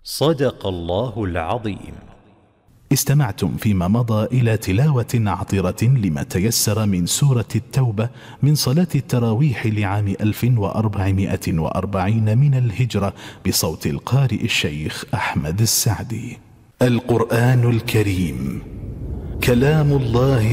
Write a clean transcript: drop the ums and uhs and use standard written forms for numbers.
صدق الله العظيم. استمعتم فيما مضى إلى تلاوة عطرة لما تيسر من سورة التوبة من صلاة التراويح لعام 1440 من الهجرة بصوت القارئ الشيخ أحمد السعدي. القرآن الكريم كلام الله